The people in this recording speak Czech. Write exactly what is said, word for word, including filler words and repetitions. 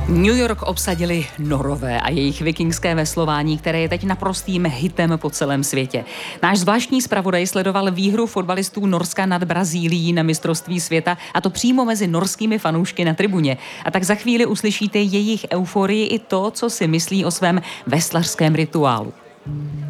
New York obsadili Norové a jejich vikingské veslování, které je teď naprostým hitem po celém světě. Náš zvláštní zpravodaj sledoval výhru fotbalistů Norska nad Brazílií na mistrovství světa, a to přímo mezi norskými fanoušky na tribuně. A tak za chvíli uslyšíte jejich euforii i to, co si myslí o svém veslařském rituálu.